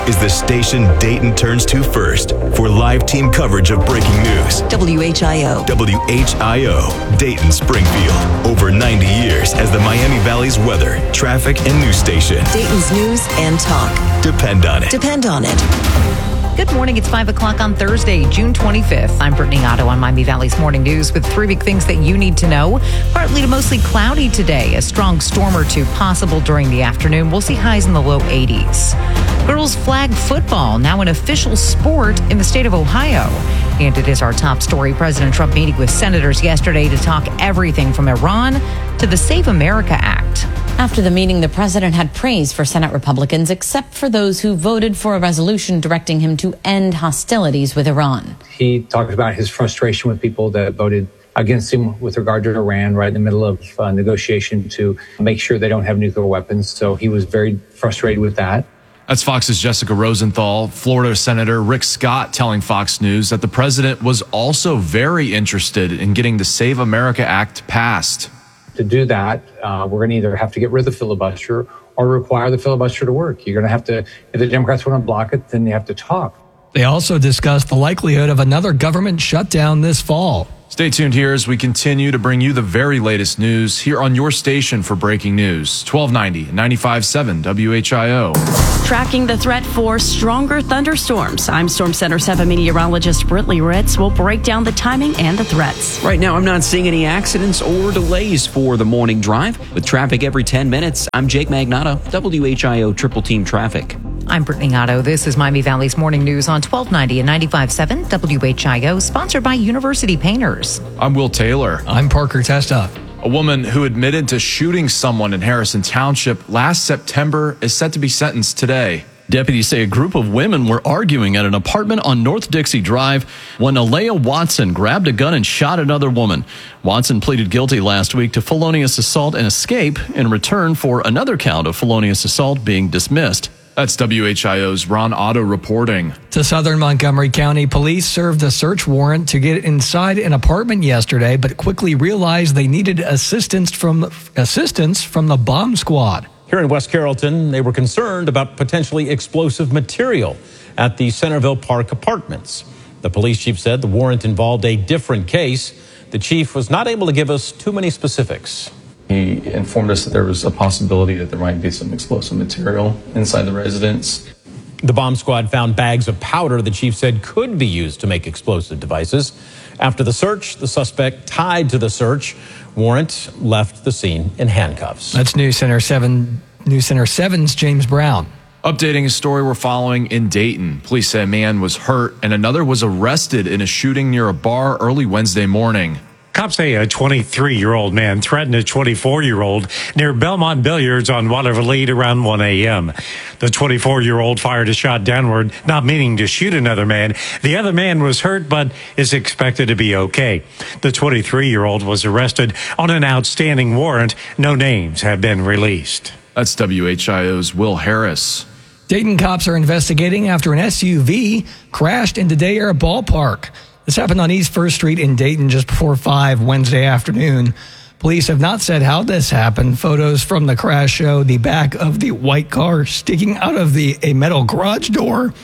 is the station Dayton turns to first for live team coverage of breaking news. WHIO. WHIO, Dayton, Springfield. Over 90 years as the Miami Valley's weather, traffic, and news station. Dayton's news and talk. Depend on it. Depend on it. Good morning. It's 5 o'clock on Thursday, June 25th. I'm Brittany Otto on Miami Valley's Morning News with 3 big things that you need to know. Partly to mostly cloudy today. A strong storm or two possible during the afternoon. We'll see highs in the low 80s. Girls flag football, now an official sport in the state of Ohio. And it is our top story. President Trump meeting with senators yesterday to talk everything from Iran to the Save America Act. After the meeting, the president had praise for Senate Republicans, except for those who voted for a resolution directing him to end hostilities with Iran. He talked about his frustration with people that voted against him with regard to Iran right in the middle of negotiation to make sure they don't have nuclear weapons. So he was very frustrated with that. That's Fox's Jessica Rosenthal. Florida Senator Rick Scott telling Fox News that the president was also very interested in getting the Save America Act passed. To do that, we're going to either have to get rid of the filibuster or require the filibuster to work. You're going to have to, if the Democrats want to block it, then they have to talk. They also discussed the likelihood of another government shutdown this fall. Stay tuned here as we continue to bring you the very latest news here on your station for breaking news. 1290 and 95.7 WHIO. Tracking the threat for stronger thunderstorms. I'm Storm Center 7 meteorologist Britley Ritz. We'll break down the timing and the threats. Right now, I'm not seeing any accidents or delays for the morning drive. With traffic every 10 minutes, I'm Jake Magnato, WHIO Triple Team Traffic. I'm Brittany Otto. This is Miami Valley's Morning News on 1290 and 95.7 WHIO, sponsored by University Painters. I'm Will Taylor. I'm Parker Testa. A woman who admitted to shooting someone in Harrison Township last September is set to be sentenced today. Deputies say a group of women were arguing at an apartment on North Dixie Drive when Alea Watson grabbed a gun and shot another woman. Watson pleaded guilty last week to felonious assault and escape in return for another count of felonious assault being dismissed. That's WHIO's Ron Otto reporting. To Southern Montgomery County, police served a search warrant to get inside an apartment yesterday, but quickly realized they needed assistance from the bomb squad. Here in West Carrollton, they were concerned about potentially explosive material at the Centerville Park apartments. The police chief said the warrant involved a different case. The chief was not able to give us too many specifics. He informed us that there was a possibility that there might be some explosive material inside the residence. The bomb squad found bags of powder the chief said could be used to make explosive devices. After the search, the suspect tied to the search warrant left the scene in handcuffs. That's News Center 7's James Brown. Updating a story we're following in Dayton. Police say a man was hurt and another was arrested in a shooting near a bar early Wednesday morning. Cops say a 23-year-old man threatened a 24-year-old near Belmont Billiards on Waterville around 1 a.m. The 24-year-old fired a shot downward, not meaning to shoot another man. The other man was hurt, but is expected to be okay. The 23-year-old was arrested on an outstanding warrant. No names have been released. That's WHIO's Will Harris. Dayton cops are investigating after an SUV crashed into Day Air Ballpark. This happened on East 1st Street in Dayton just before 5 Wednesday afternoon. Police have not said how this happened. Photos from the crash show the back of the white car sticking out of a metal garage door.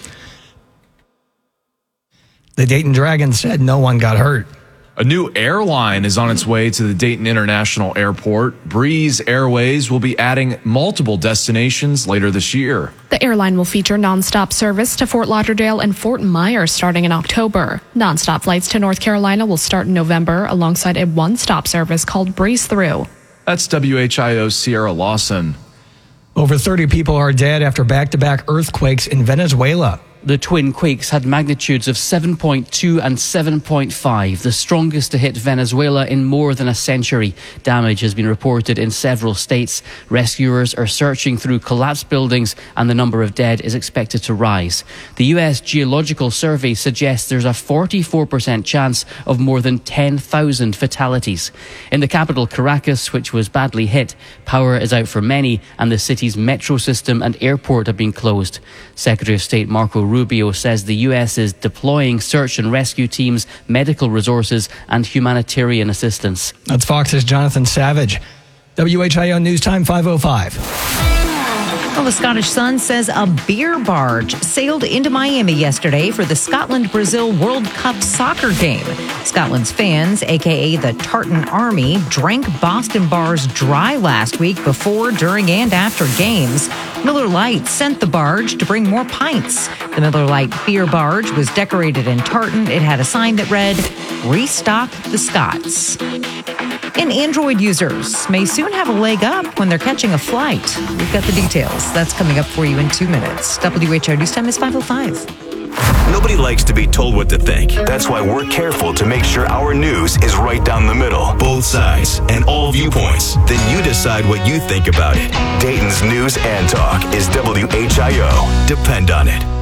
The Dayton Dragons said no one got hurt. A new airline is on its way to the Dayton International Airport. Breeze Airways will be adding multiple destinations later this year. The airline will feature nonstop service to Fort Lauderdale and Fort Myers starting in October. Nonstop flights to North Carolina will start in November alongside a one-stop service called Breeze Through. That's WHIO's Sierra Lawson. Over 30 people are dead after back-to-back earthquakes in Venezuela. The twin quakes had magnitudes of 7.2 and 7.5, the strongest to hit Venezuela in more than a century. Damage has been reported in several states. Rescuers are searching through collapsed buildings and the number of dead is expected to rise. The U.S. Geological Survey suggests there's a 44% chance of more than 10,000 fatalities. In the capital, Caracas, which was badly hit, power is out for many and the city's metro system and airport have been closed. Secretary of State Marco Rubio says the U.S. is deploying search and rescue teams, medical resources, and humanitarian assistance. That's Fox's Jonathan Savage. WHIO News Time 5:05. Well, the Scottish Sun says a beer barge sailed into Miami yesterday for the Scotland-Brazil World Cup soccer game. Scotland's fans, a.k.a. the Tartan Army, drank Boston bars dry last week before, during, and after games. Miller Lite sent the barge to bring more pints. The Miller Lite beer barge was decorated in tartan. It had a sign that read, "Restock the Scots." And Android users may soon have a leg up when they're catching a flight. We've got the details. That's coming up for you in 2 minutes. WHO News Time is 5:05. Nobody likes to be told what to think. That's why we're careful to make sure our news is right down the middle, both sides, and all viewpoints. Then you decide what you think about it. Dayton's News and Talk is WHIO. Depend on it.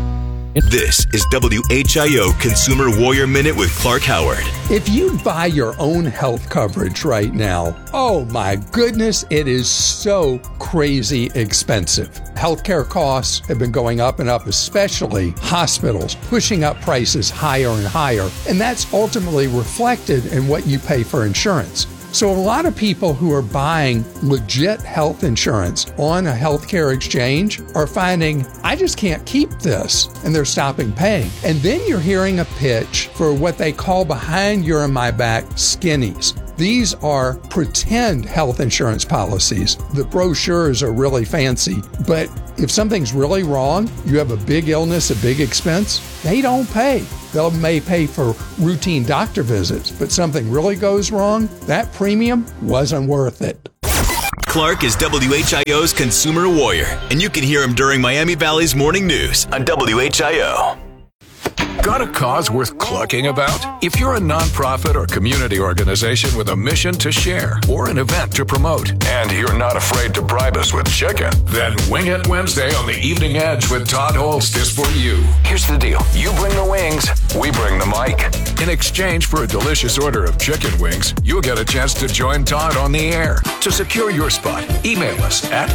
This is WHIO Consumer Warrior Minute with Clark Howard. If you buy your own health coverage right now, oh my goodness, it is so crazy expensive. Healthcare costs have been going up and up, especially hospitals, pushing up prices higher and higher. And that's ultimately reflected in what you pay for insurance. So a lot of people who are buying legit health insurance on a healthcare exchange are finding, I just can't keep this, and they're stopping paying. And then you're hearing a pitch for what they call behind your and my back skinnies. These are pretend health insurance policies. The brochures are really fancy, but if something's really wrong, you have a big illness, a big expense, they don't pay. They may pay for routine doctor visits, but something really goes wrong, that premium wasn't worth it. Clark is WHIO's Consumer Warrior, and you can hear him during Miami Valley's Morning News on WHIO. Got a cause worth clucking about? If you're a nonprofit or community organization with a mission to share or an event to promote, and you're not afraid to bribe us with chicken, then Wing It Wednesday on the Evening Edge with Todd Holst is for you. Here's the deal. You bring the wings, we bring the mic. In exchange for a delicious order of chicken wings, you'll get a chance to join Todd on the air. To secure your spot, email us at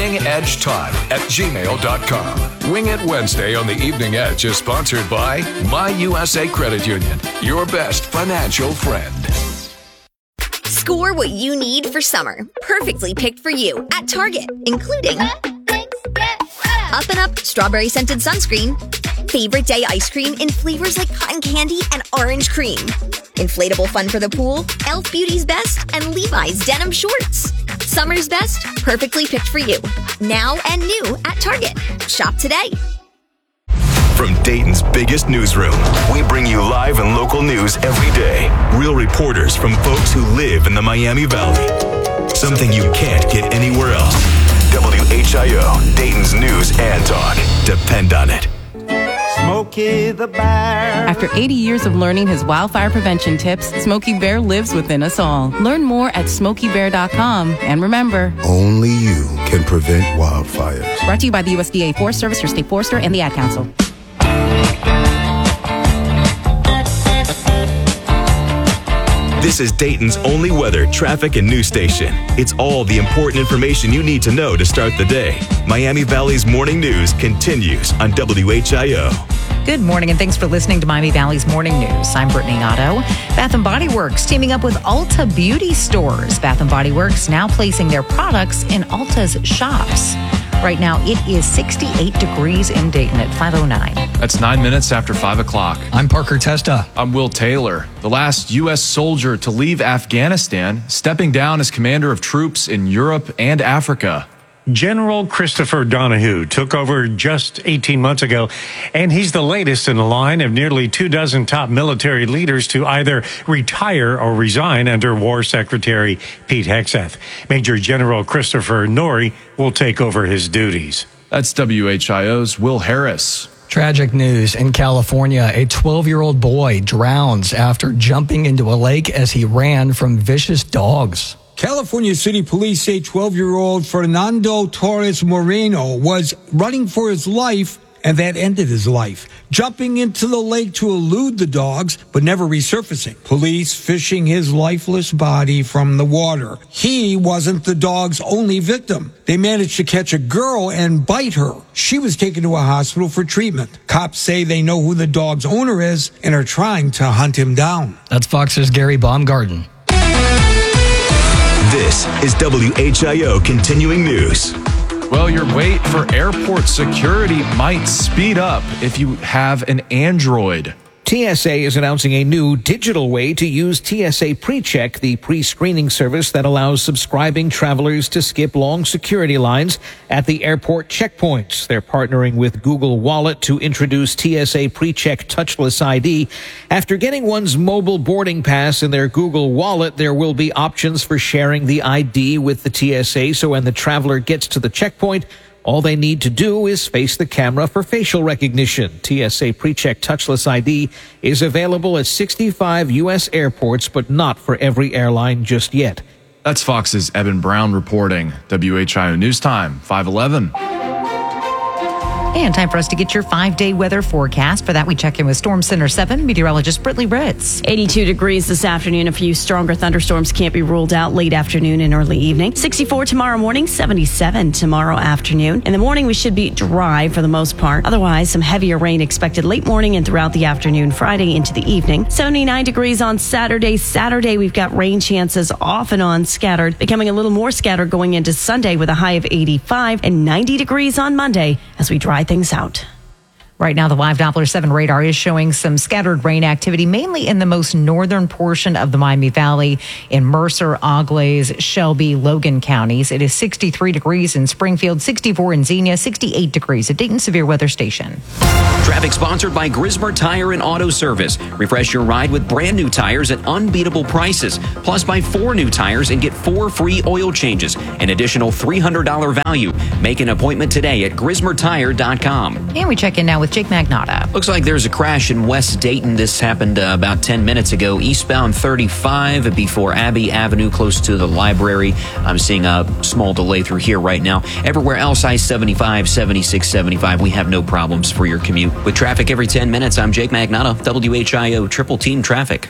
eveningedgetodd@gmail.com. Wing It Wednesday on the Evening Edge is sponsored by My USA Credit Union, your best financial friend. Score what you need for summer, perfectly picked for you at Target, including Up and Up Strawberry Scented Sunscreen, Favorite Day Ice Cream in flavors like cotton candy and orange cream, Inflatable Fun for the Pool, Elf Beauty's Best, and Levi's Denim Shorts. Summer's best, perfectly picked for you. Now and new at Target. Shop today. From Dayton's biggest newsroom, we bring you live and local news every day. Real reporters from folks who live in the Miami Valley. Something you can't get anywhere else. WHIO, Dayton's News and Talk. Depend on it. Smokey the Bear. After 80 years of learning his wildfire prevention tips, Smokey Bear lives within us all. Learn more at SmokeyBear.com. And remember, only you can prevent wildfires. Brought to you by the USDA Forest Service, your state forester, and the Ad Council. This is Dayton's only weather, traffic, and news station. It's all the important information you need to know to start the day. Miami Valley's Morning News continues on WHIO. Good morning, and thanks for listening to Miami Valley's Morning News. I'm Brittany Otto. Bath & Body Works teaming up with Ulta Beauty Stores. Bath & Body Works now placing their products in Ulta's shops. Right now, it is 68 degrees in Dayton at 5:09. That's 9 minutes after 5 o'clock. I'm Parker Testa. I'm Will Taylor, the last U.S. soldier to leave Afghanistan, stepping down as commander of troops in Europe and Africa. General Christopher Donahue took over just 18 months ago, and he's the latest in a line of nearly 24 top military leaders to either retire or resign under War Secretary Pete Hegseth. Major General Christopher Norrie will take over his duties. That's WHIO's Will Harris. Tragic news in California. A 12-year-old boy drowns after jumping into a lake as he ran from vicious dogs. California City Police say 12-year-old Fernando Torres Moreno was running for his life, and that ended his life. Jumping into the lake to elude the dogs, but never resurfacing. Police fishing his lifeless body from the water. He wasn't the dog's only victim. They managed to catch a girl and bite her. She was taken to a hospital for treatment. Cops say they know who the dog's owner is and are trying to hunt him down. That's Fox's Gary Baumgarten. This is WHIO Continuing News. Well, your wait for airport security might speed up if you have an Android. TSA is announcing a new digital way to use TSA PreCheck, the pre-screening service that allows subscribing travelers to skip long security lines at the airport checkpoints. They're partnering with Google Wallet to introduce TSA PreCheck touchless ID. After getting one's mobile boarding pass in their Google Wallet, there will be options for sharing the ID with the TSA, so when the traveler gets to the checkpoint, all they need to do is face the camera for facial recognition. TSA PreCheck touchless ID is available at 65 U.S. airports, but not for every airline just yet. That's Fox's Eben Brown reporting. WHIO News Time, 5:11. And time for us to get your 5-day weather forecast. For that, we check in with Storm Center 7 meteorologist Brittany Ritz. 82 degrees this afternoon. A few stronger thunderstorms can't be ruled out late afternoon and early evening. 64 tomorrow morning, 77 tomorrow afternoon. In the morning, we should be dry for the most part. Otherwise, some heavier rain expected late morning and throughout the afternoon, Friday into the evening. 79 degrees on Saturday. Saturday, we've got rain chances off and on scattered, becoming a little more scattered going into Sunday with a high of 85 and 90 degrees on Monday as we dry things out. Right now, the Live Doppler 7 radar is showing some scattered rain activity, mainly in the most northern portion of the Miami Valley in Mercer, Auglaize, Shelby, Logan counties. It is 63 degrees in Springfield, 64 in Xenia, 68 degrees at Dayton Severe Weather Station. Traffic sponsored by Grismer Tire and Auto Service. Refresh your ride with brand new tires at unbeatable prices. Plus, buy 4 new tires and get 4 free oil changes. An additional $300 value. Make an appointment today at GrismerTire.com. And we check in now with Jake Magnotta. Looks like there's a crash in West Dayton. This happened about 10 minutes ago. Eastbound 35 before Abbey Avenue, close to the library. I'm seeing a small delay through here right now. Everywhere else, I-75, 76, 75, we have no problems for your commute. With traffic every 10 minutes, I'm Jake Magnotta, WHIO Triple Team Traffic.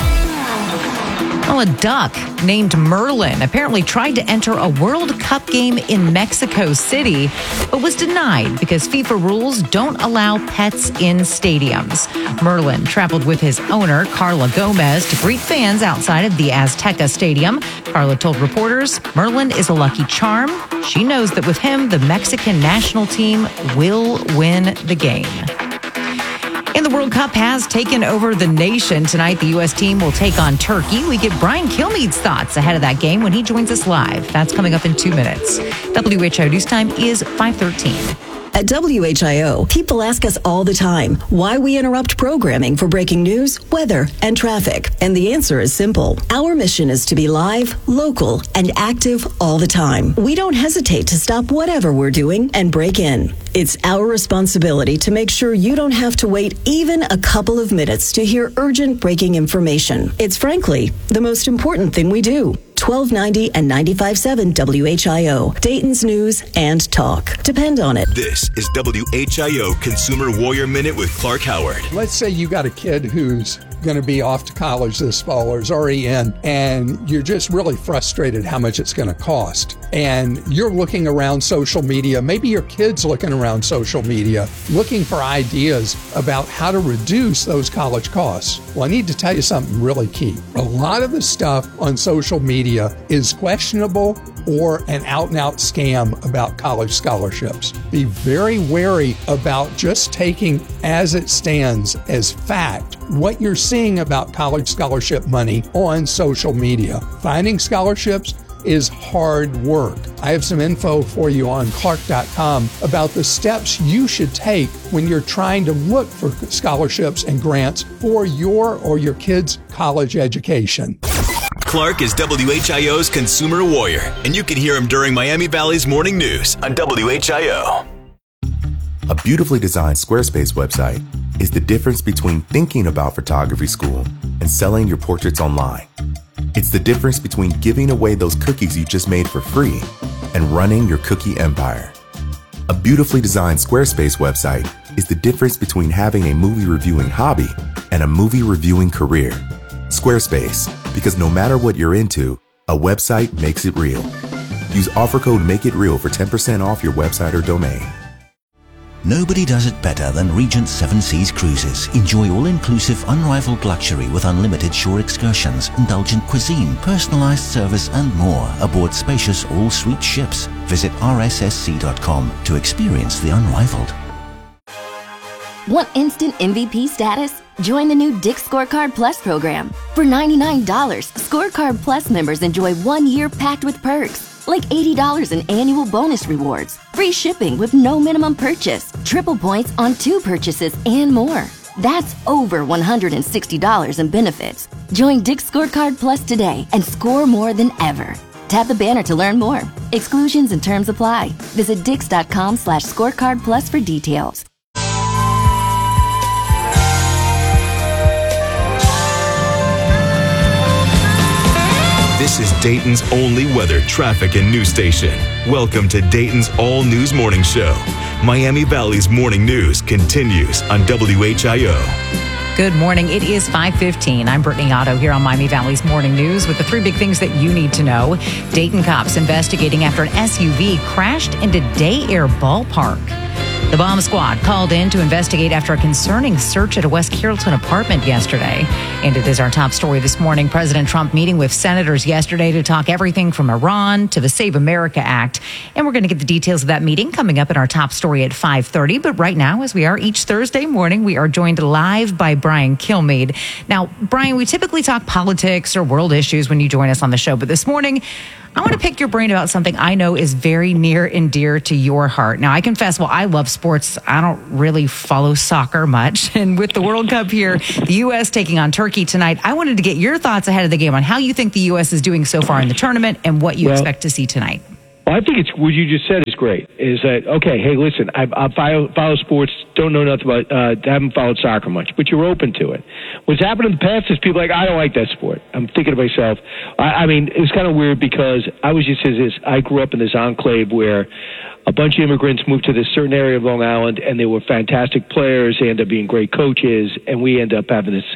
Well, a duck named Merlin apparently tried to enter a World Cup game in Mexico City, but was denied because FIFA rules don't allow pets in stadiums. Merlin traveled with his owner, Carla Gomez, to greet fans outside of the Azteca Stadium. Carla told reporters, Merlin is a lucky charm. She knows that with him, the Mexican national team will win the game. And the World Cup has taken over the nation. Tonight, the U.S. team will take on Turkey. We get Brian Kilmeade's thoughts ahead of that game when he joins us live. That's coming up in 2 minutes. WHIO News Time is 5:13. At WHIO, people ask us all the time why we interrupt programming for breaking news, weather, and traffic. And the answer is simple. Our mission is to be live, local, and active all the time. We don't hesitate to stop whatever we're doing and break in. It's our responsibility to make sure you don't have to wait even a couple of minutes to hear urgent breaking information. It's frankly the most important thing we do. 1290 and 95.7 WHIO, Dayton's news and talk. Depend on it. This is WHIO Consumer Warrior Minute with Clark Howard. Let's say you got a kid who's going to be off to college this fall or is already in, and you're just really frustrated how much it's going to cost. And you're looking around social media, maybe your kid's looking around social media, looking for ideas about how to reduce those college costs. Well, I need to tell you something really key. A lot of the stuff on social media is questionable or an out-and-out scam about college scholarships. Be very wary about just taking as it stands as fact what you're seeing about college scholarship money on social media. Finding scholarships is hard work. I have some info for you on Clark.com about the steps you should take when you're trying to look for scholarships and grants for your or your kid's college education. Clark is WHIO's Consumer Warrior, and you can hear him during Miami Valley's Morning News on WHIO. A beautifully designed Squarespace website is the difference between thinking about photography school and selling your portraits online. It's the difference between giving away those cookies you just made for free and running your cookie empire. A beautifully designed Squarespace website is the difference between having a movie reviewing hobby and a movie reviewing career. Squarespace, because no matter what you're into, a website makes it real. Use offer code MAKEITREAL for 10% off your website or domain. Nobody does it better than Regent Seven Seas Cruises. Enjoy all-inclusive, unrivaled luxury with unlimited shore excursions, indulgent cuisine, personalized service, and more aboard spacious all-suite ships. Visit rssc.com to experience the unrivaled. Want instant MVP status? Join the new Dick's Scorecard Plus program. For $99, Scorecard Plus members enjoy 1 year packed with perks, like $80 in annual bonus rewards, free shipping with no minimum purchase, triple points on 2 purchases, and more. That's over $160 in benefits. Join Dick's Scorecard Plus today and score more than ever. Tap the banner to learn more. Exclusions and terms apply. Visit dix.com/scorecard plus for details. This is Dayton's only weather, traffic, and news station. Welcome to Dayton's All News Morning Show. Miami Valley's morning news continues on WHIO. Good morning. It is 5:15. I'm Brittany Otto here on Miami Valley's Morning News with the 3 big things that you need to know. Dayton cops investigating after an SUV crashed into Day Air Ballpark. The bomb squad called in to investigate after a concerning search at a West Carrollton apartment yesterday. And it is our top story this morning. President Trump meeting with senators yesterday to talk everything from Iran to the Save America Act. And we're going to get the details of that meeting coming up in our top story at 5:30. But right now, as we are each Thursday morning, we are joined live by Brian Kilmeade. Now, Brian, we typically talk politics or world issues when you join us on the show. But this morning, I want to pick your brain about something I know is very near and dear to your heart. Now, I confess, I love sports. I don't really follow soccer much. And with the World Cup here, the U.S. taking on Turkey tonight, I wanted to get your thoughts ahead of the game on how you think the U.S. is doing so far in the tournament and what you expect to see tonight. Well, I think it's what you just said is great. Is that, okay, hey, listen, I follow sports, don't know nothing about, haven't followed soccer much, but you're open to it. What's happened in the past is people are like, I don't like that sport. I'm thinking to myself, I mean, it's kind of weird because I grew up in this enclave where a bunch of immigrants moved to this certain area of Long Island, and they were fantastic players. They ended up being great coaches, and we ended up having this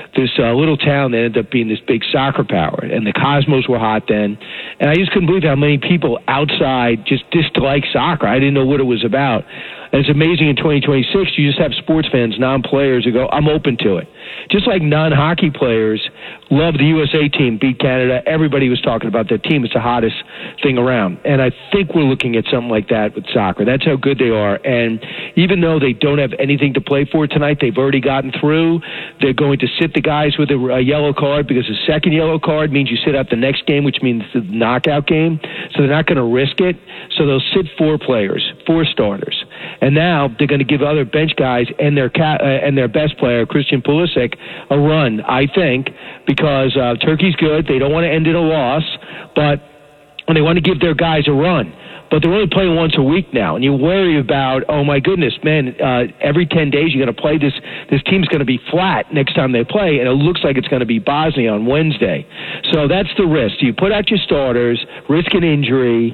little town that ended up being this big soccer power. And the Cosmos were hot then, and I just couldn't believe how many people outside just dislike soccer. I didn't know what it was about. And it's amazing in 2026, you just have sports fans, non-players who go, I'm open to it. Just like non-hockey players love the USA team, beat Canada. Everybody was talking about that team. It's the hottest thing around. And I think we're looking at something like that with soccer. That's how good they are. And even though they don't have anything to play for tonight, they've already gotten through. They're going to sit the guys with a yellow card because a second yellow card means you sit out the next game, which means the knockout game. So they're not going to risk it. So they'll sit 4 players, 4 starters. And now they're going to give other bench guys and their best player, Christian Pulisic, a run, I think, because Turkey's good. They don't want to end in a loss, but they want to give their guys a run. But they're only playing once a week now, and you worry about, oh my goodness, man, every 10 days you're going to play this team's going to be flat next time they play, and it looks like it's going to be Bosnia on Wednesday. So that's the risk. You put out your starters, risk an injury.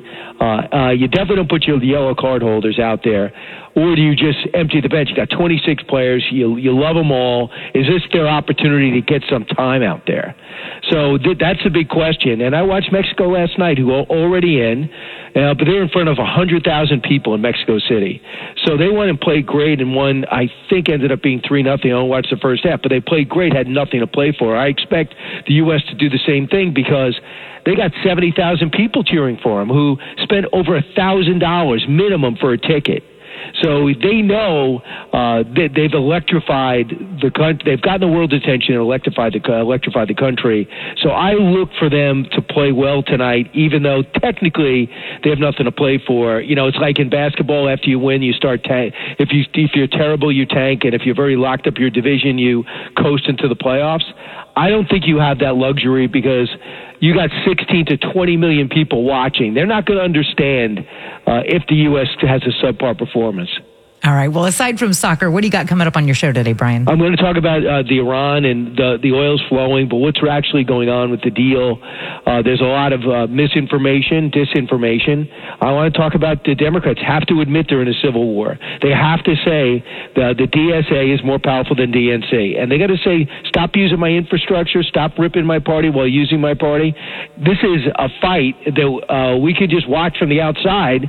You definitely don't put your yellow card holders out there. Or do you just empty the bench? You got 26 players. You love them all. Is this their opportunity to get some time out there? So that's a big question. And I watched Mexico last night, who are already in, but they're in front of 100,000 people in Mexico City. So they went and played great, and one, I think, ended up being 3-0. I only watched the first half, but they played great, had nothing to play for. I expect the U.S. to do the same thing because they got 70,000 people cheering for them who spent over $1,000 minimum for a ticket. So they know that they've electrified the country. They've gotten the world's attention and electrified the country. So I look for them to play well tonight, even though technically they have nothing to play for. You know, it's like in basketball. After you win, you start if you're terrible, you tank, and if you're very locked up your division, you coast into the playoffs. I don't think you have that luxury because you got 16 to 20 million people watching. They're not going to understand if the U.S. has a subpar performance. All right. Well, aside from soccer, what do you got coming up on your show today, Brian? I'm going to talk about the Iran and the oil's flowing, but what's actually going on with the deal. There's a lot of misinformation, disinformation. I want to talk about the Democrats have to admit they're in a civil war. They have to say the DSA is more powerful than DNC. And they got to say, stop using my infrastructure, stop ripping my party while using my party. This is a fight that we could just watch from the outside.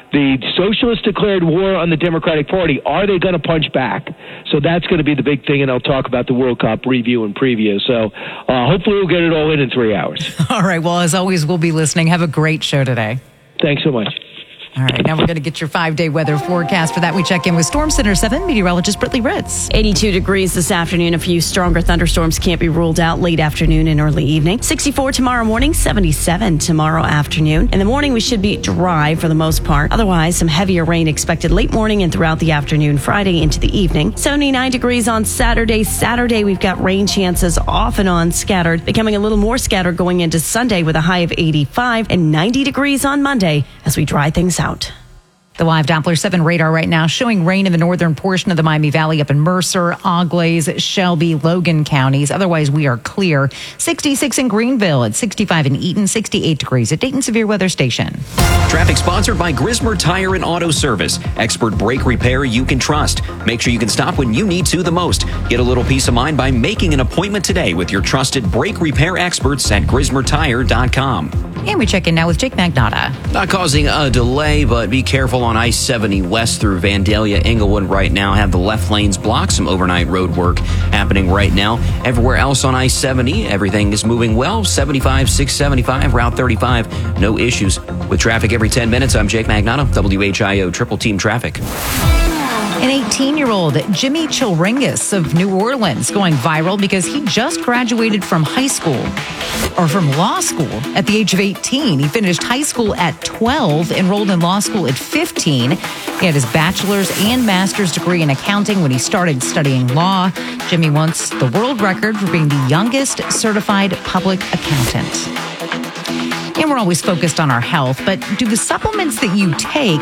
The socialists declared war on the Democratic Party. Are they going to punch back? So that's going to be the big thing, and I'll talk about the World Cup review and preview. So hopefully we'll get it all in 3 hours. All right. Well, as always, we'll be listening. Have a great show today. Thanks so much. All right, now we're going to get your 5-day weather forecast. For that, we check in with Storm Center 7 meteorologist Brittany Ritz. 82 degrees this afternoon. A few stronger thunderstorms can't be ruled out late afternoon and early evening. 64 tomorrow morning, 77 tomorrow afternoon. In the morning, we should be dry for the most part. Otherwise, some heavier rain expected late morning and throughout the afternoon, Friday into the evening. 79 degrees on Saturday. Saturday, we've got rain chances off and on scattered, becoming a little more scattered going into Sunday with a high of 85 and 90 degrees on Monday as we dry things out. The live Doppler 7 radar right now showing rain in the northern portion of the Miami Valley up in Mercer, Auglaize, Shelby, Logan counties. Otherwise, we are clear. 66 in Greenville, at 65 in Eaton, 68 degrees at Dayton Severe Weather Station. Traffic sponsored by Grismer Tire and Auto Service. Expert brake repair you can trust. Make sure you can stop when you need to the most. Get a little peace of mind by making an appointment today with your trusted brake repair experts at GrismerTire.com. And we check in now with Jake Magnotta. Not causing a delay, but be careful on I-70 west through Vandalia, Inglewood right now. Have the left lanes blocked. Some overnight road work happening right now. Everywhere else on I-70, everything is moving well. 75, 675, Route 35, no issues. With traffic every 10 minutes, I'm Jake Magnotta, WHIO Triple Team Traffic. An 18-year-old Jimmy Chilringus of New Orleans going viral because he just graduated from high school, or from law school, at the age of 18. He finished high school at 12, enrolled in law school at 15. He had his bachelor's and master's degree in accounting when he started studying law. Jimmy wants the world record for being the youngest certified public accountant. And we're always focused on our health, but do the supplements that you take